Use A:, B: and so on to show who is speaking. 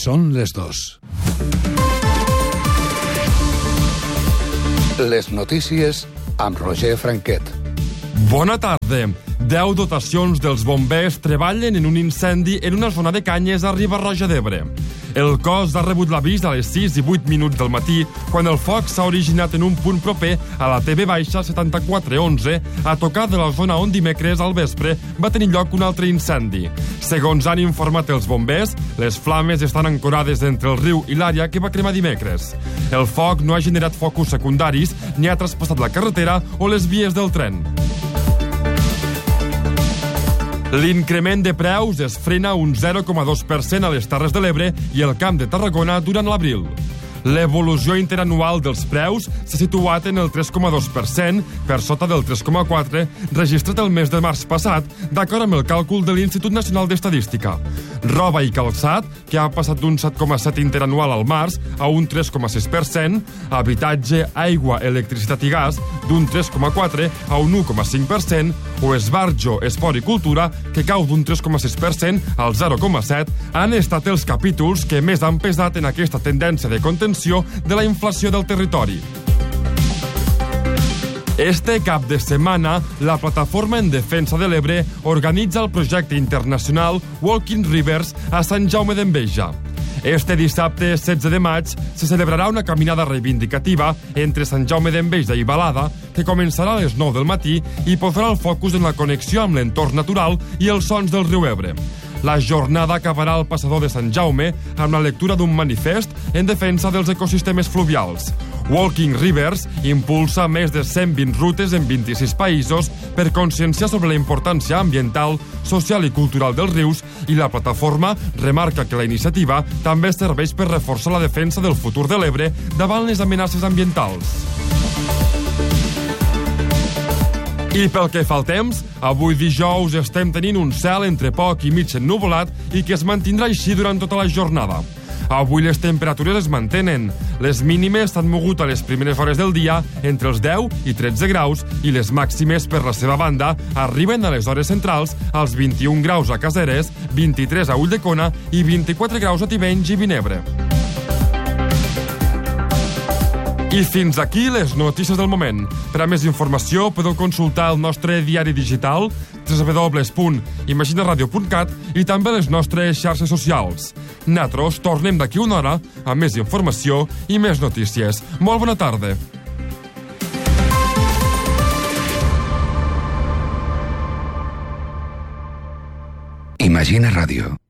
A: Són les 2. Les notícies amb Roger Franquet.
B: Bona tarda. 10 dotacions dels bombers treballen en un incendi en una zona de Canyes a Riba-roja d'Ebre. El cos ha rebut l'avís a les 6 i 8 minuts del matí quan el foc s'ha originat en un punt proper a la TV-7411 a tocar de la zona on dimecres al vespre va tenir lloc un altre incendi. Segons han informat els bombers, les flames estan ancorades entre el riu i l'àrea que va cremar dimecres. El foc no ha generat focus secundaris ni ha traspassat la carretera o les vies del tren. L'increment de preus es frena un 0,2% a les Terres de l'Ebre i el Camp de Tarragona durant l'abril. L'evolució interanual dels preus s'ha situat en el 3,2%, per sota del 3,4% registrat el mes de març passat, d'acord amb el càlcul de l'Institut Nacional d'Estadística. Roba i calçat, que ha passat d'un 7,7% interanual al març a un 3,6%, habitatge, aigua, electricitat i gas, d'un 3,4% a un 1,5%, o esbarjo, esport i cultura, que cau d'un 3,6% al 0,7%, han estat els capítols que més han pesat en aquesta tendència de contenció de la inflació del territori. Este cap de setmana, la Plataforma en Defensa de l'Ebre organitza el projecte internacional Walking Rivers a Sant Jaume d'Enveja. Este dissabte 16 de maig se celebrarà una caminada reivindicativa entre Sant Jaume d'Enveja i Balada que començarà a les 9 del matí i posarà el focus en la connexió amb l'entorn natural i els sons del riu Ebre. La jornada acabarà al passador de Sant Jaume amb la lectura d'un manifest en defensa dels ecosistemes fluvials. Walking Rivers impulsa més de 120 rutes en 26 països per conscienciar sobre la importància ambiental, social i cultural dels rius i la plataforma remarca que la iniciativa també serveix per reforçar la defensa del futur de l'Ebre davant les amenaces ambientals. I pel que fa al temps, avui dijous estem tenint un cel entre poc i mig ennuvolat i que es mantindrà així durant tota la jornada. Avui les temperatures es mantenen. Les mínimes s'han mogut a les primeres hores del dia entre els 10 i 13 graus i les màximes, per la seva banda, arriben a les hores centrals als 21 graus a Caseres, 23 a Ulldecona i 24 graus a Tivenys i Vinebre. I fins aquí les notícies del moment. Per a més informació podeu consultar el nostre diari digital www.imaginaradio.cat i també les nostres xarxes socials. Nosaltres tornem d'aquí una hora amb més informació i més notícies. Molt bona tarda.
A: Imagina Ràdio.